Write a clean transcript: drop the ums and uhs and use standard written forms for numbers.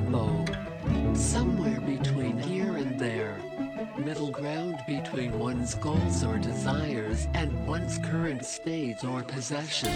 limbo. Somewhere between here and there. Middle ground between one's goals or desires and one's current state or possession.